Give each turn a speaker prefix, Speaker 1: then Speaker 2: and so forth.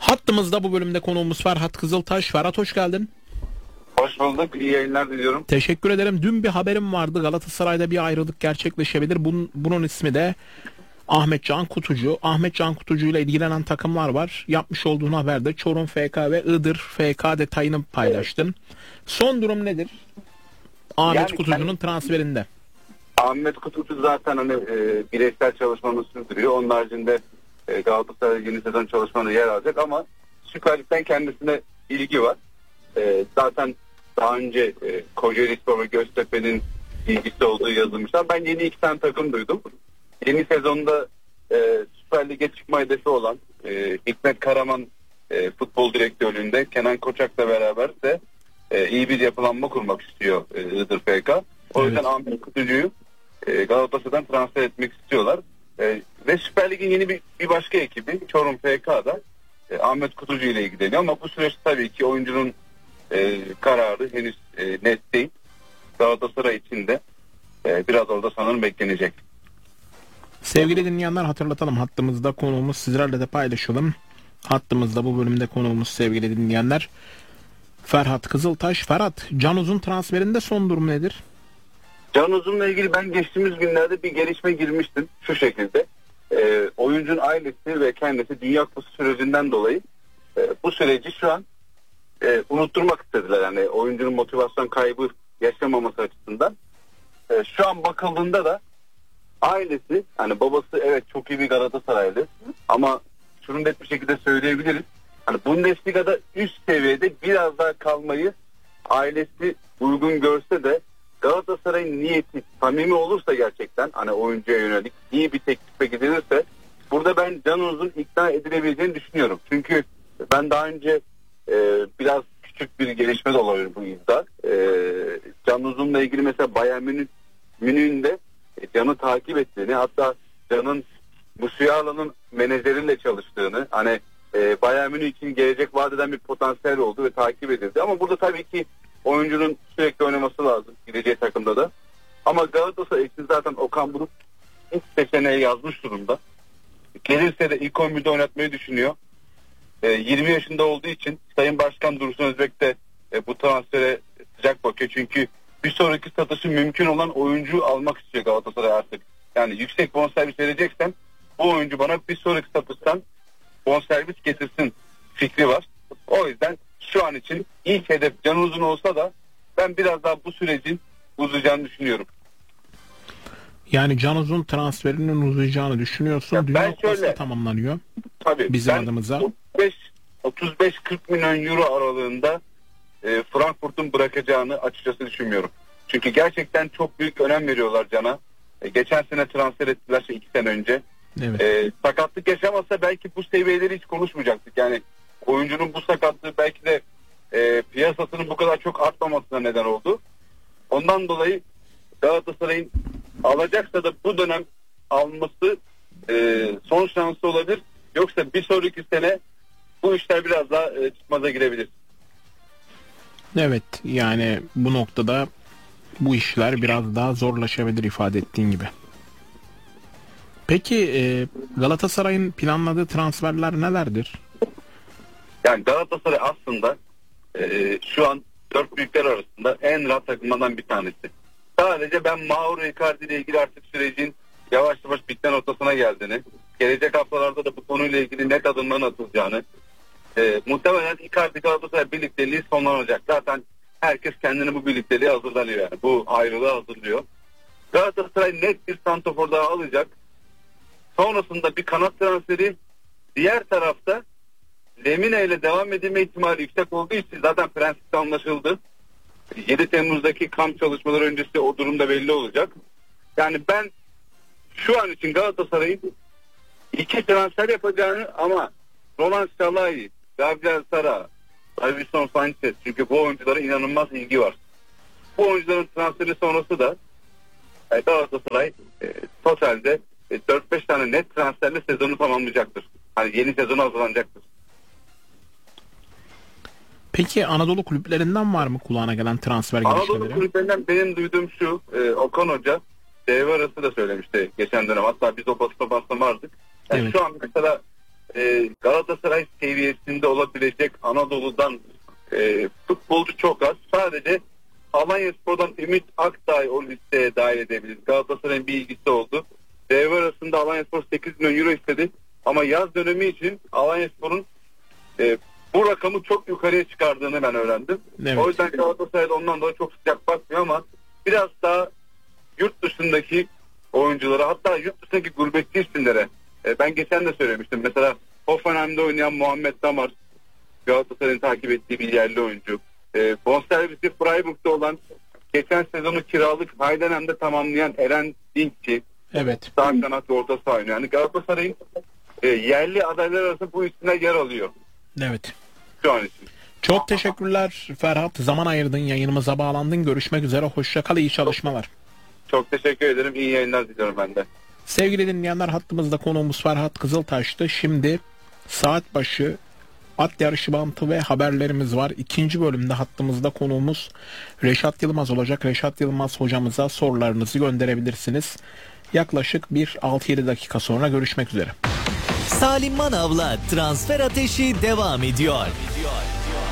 Speaker 1: Hattımızda bu bölümde konuğumuz Ferhat Kızıltaş. Ferhat, hoş geldin.
Speaker 2: Hoş bulduk. İyi yayınlar diliyorum.
Speaker 1: Teşekkür ederim. Dün bir haberim vardı. Galatasaray'da bir ayrılık gerçekleşebilir. Bunun ismi de Ahmet Can Kutucu. Ahmet Can Kutucu ile ilgilenen takımlar var. Yapmış olduğun haberde Çorum FK ve Iğdır FK detayını paylaştın. Son durum nedir Ahmet Kutucu'nun transferinde?
Speaker 2: Ahmet Kutucu zaten bireysel çalışmanı sürdürüyor. Onun haricinde Galatasaray yeni sezon çalışmanı yer alacak ama Süper Lig'den kendisine ilgi var. Zaten daha önce Kocaelispor ve Göztepe'nin ilgisi olduğu yazılmışlar. Ben yeni 2 tane takım duydum. Yeni sezonda Süper Lig'e çıkma hedefi olan Hikmet Karaman futbol direktörlüğünde Kenan Koçak'la beraber de iyi bir yapılanma kurmak istiyor Iğdır FK. O yüzden Ahmet Kutucu'yu Galatasaray'dan transfer etmek istiyorlar. Ve Süper Lig'in yeni bir başka ekibi Çorum FK'da Ahmet Kutucu ile ilgileniyor ama bu süreçte tabii ki oyuncunun kararı henüz net değil. Galatasaray için de biraz orada sanırım beklenecek.
Speaker 1: Sevgili dinleyenler, hatırlatalım, hattımızda konuğumuz, sizlerle de paylaşalım. Hattımızda bu bölümde konuğumuz sevgili dinleyenler Ferhat Kızıltaş. Ferhat, Can Uzun transferinde son durum nedir?
Speaker 2: Can Uzun'la ilgili ben geçtiğimiz günlerde bir gelişme girmiştim şu şekilde. Oyuncunun ailesi ve kendisi Dünya Kupası sürecinden dolayı bu süreci şu an unutturmak istediler. Yani oyuncunun motivasyon kaybı yaşamaması açısından. Şu an bakıldığında da ailesi, hani babası evet çok iyi bir Galatasaraylı ama şunu net bir şekilde söyleyebiliriz. Hani Bundesliga'da üst seviyede biraz daha kalmayı ailesi uygun görse de Galatasaray'ın niyeti samimi olursa gerçekten hani oyuncuya yönelik iyi bir teklife gidilirse burada ben Can Uzun ikna edilebileceğini düşünüyorum. Çünkü ben daha önce biraz küçük bir gelişme de olabilir bu iddia. Can Uzun'la ilgili mesela Bayern Münih'in de Can'ı takip ettiğini, hatta Can'ın Musiala'nın menajeriyle çalıştığını, hani Bayern Münih için gelecek vadeden bir potansiyel oldu ve takip edildi. Ama burada tabii ki oyuncunun sürekli oynaması lazım gideceği takımda da. Ama Galatasaray için zaten Okan Buruk ilk seçeneği yazmış durumda. Gelirse de ilk 11'de oynatmayı düşünüyor. 20 yaşında olduğu için Sayın Başkan Dursun Özbek de bu transfere sıcak bakıyor. Çünkü bir sonraki satışı mümkün olan oyuncu almak istiyor Galatasaray artık. Yani yüksek bonservis vereceksen bu oyuncu bana bir sonraki satıştan bonservis getirsin fikri var. O yüzden şu an için ilk hedef Can Uzun olsa da ben biraz daha bu sürecin uzayacağını düşünüyorum.
Speaker 1: Yani Can Uzun transferinin uzayacağını düşünüyorsun.
Speaker 2: Ya
Speaker 1: Dünya Kupası da tamamlanıyor.
Speaker 2: Tabii
Speaker 1: bizim adımıza.
Speaker 2: 35-40 milyon euro aralığında Frankfurt'un bırakacağını açıkçası düşünmüyorum. Çünkü gerçekten çok büyük önem veriyorlar Can'a. Geçen sene transfer ettiler 2 sene önce.
Speaker 1: Evet.
Speaker 2: Sakatlık yaşamasa belki bu seviyeleri hiç konuşmayacaktık. Yani oyuncunun bu sakatlığı belki de piyasasının bu kadar çok artmamasına neden oldu. Ondan dolayı Galatasaray'ın alacaksa da bu dönem alması son şansı olabilir. Yoksa bir sonraki sene bu işler biraz daha çıkmaza girebilir.
Speaker 1: Evet, yani bu noktada bu işler biraz daha zorlaşabilir ifade ettiğin gibi. Peki Galatasaray'ın planladığı transferler nelerdir?
Speaker 2: Yani Galatasaray aslında şu an 4 büyükler arasında en rahat takımlardan bir tanesi. Sadece ben Mauro Icardi ile ilgili artık sürecin yavaş yavaş bitme noktasına geldiğini, gelecek haftalarda da bu konuyla ilgili net adımların atılacağını, muhtemelen Icardi Galatasaray birlikteliği sonlanacak. Zaten herkes kendini bu birlikteliğe hazırlanıyor yani. Bu ayrılığa hazırlıyor. Galatasaray net bir santrafor daha alacak. Sonrasında bir kanat transferi, diğer tarafta Lemina ile devam edilme ihtimali yüksek olduğu için zaten prensipte anlaşıldı. 7 Temmuz'daki kamp çalışmaları öncesi o durumda belli olacak. Yani ben şu an için Galatasaray'ın 2 transfer yapacağını ama Roland Şalai, Gabriel Sara, Davinson Sanchez, çünkü bu oyunculara inanılmaz ilgi var. Bu oyuncuların transferi sonrası da Galatasaray totalde 4-5 tane net transferle sezonu tamamlayacaktır. Hani yeni sezonu hazırlanacaktır.
Speaker 1: Peki Anadolu kulüplerinden var mı kulağına gelen transfer gelişmeleri?
Speaker 2: Anadolu kulüplerinden benim duyduğum şu, Okan Hoca devre arası da söylemişti geçen dönem. Hatta biz o basına vardık. Yani evet. Şu an mesela Galatasaray seviyesinde olabilecek Anadolu'dan futbolcu çok az. Sadece Alanyaspor'dan Ümit Akdağ o listeye dahil edebiliriz. Galatasaray'ın bir ilgisi oldu. Devre arasında Alanyaspor 8 milyon euro istedi. Ama yaz dönemi için Alanyaspor'un bu rakamı çok yukarıya çıkardığını ben öğrendim.
Speaker 1: Evet.
Speaker 2: O yüzden Galatasaray'da ondan dolayı çok sıcak bakmıyor ama biraz daha yurt dışındaki oyunculara, hatta yurt dışındaki gurbetçi isimlere, ben geçen de söylemiştim. Mesela Hoffenheim'de oynayan Muhammed Damar, Galatasaray'ın takip ettiği bir yerli oyuncu. Bonservisi Freiburg'da olan, geçen sezonu kiralık Heidenheim'de tamamlayan Eren Dinkçi.
Speaker 1: Evet.
Speaker 2: Sağ kanat ve orta saha oynuyor. Yani Galatasaray'ın yerli adaylar arasında bu isimler yer alıyor
Speaker 1: Evet.
Speaker 2: şu an için.
Speaker 1: Çok teşekkürler Ferhat. Zaman ayırdın, yayınımıza bağlandın. Görüşmek üzere. Hoşça kal. İyi çalışmalar.
Speaker 2: Çok teşekkür ederim. İyi yayınlar diliyorum ben de.
Speaker 1: Sevgili dinleyenler, hattımızda konuğumuz Ferhat Kızıltaş'tı. Şimdi saat başı at yarışı bantı ve haberlerimiz var. İkinci bölümde hattımızda konuğumuz Reşat Yılmaz olacak. Reşat Yılmaz hocamıza sorularınızı gönderebilirsiniz. Yaklaşık bir 6-7 dakika sonra görüşmek üzere.
Speaker 3: Salim Manav'la Transfer Ateşi devam ediyor.